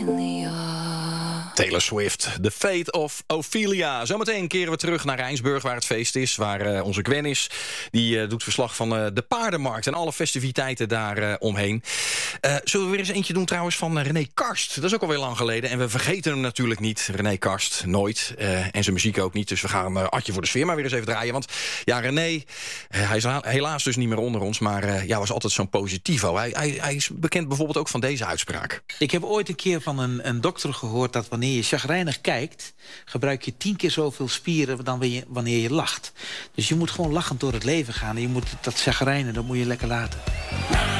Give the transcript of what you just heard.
Taylor Swift, The Fate of Ophelia. Zometeen keren we terug naar Rijnsburg, waar het feest is. Waar onze Gwen is. Die doet verslag van de paardenmarkt en alle festiviteiten daar omheen. Zullen we weer eens eentje doen trouwens van René Karst. Dat is ook alweer lang geleden. En we vergeten hem natuurlijk niet. René Karst, nooit. En zijn muziek ook niet. Dus we gaan Adje voor de sfeer maar weer eens even draaien. Want ja, René, hij is helaas dus niet meer onder ons. Maar was altijd zo'n positivo. Hij is bekend bijvoorbeeld ook van deze uitspraak. Ik heb ooit een keer van een dokter gehoord dat wanneer je chagrijnig kijkt, gebruik je 10 keer zoveel spieren dan wanneer je lacht. Dus je moet gewoon lachend door het leven gaan. En je moet dat chagrijnen, dat moet je lekker laten.